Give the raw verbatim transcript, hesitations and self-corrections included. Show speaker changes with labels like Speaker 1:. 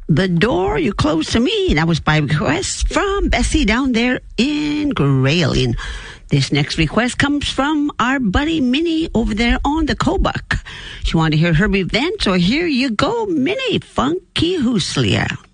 Speaker 1: The Door You Closed to Me. That was by request from Bessie down there in Grayling. This next request comes from our buddy Minnie over there on the Kobuk. She wanted to hear Herbie Vance, so here you go, Minnie, Funky Hooslia.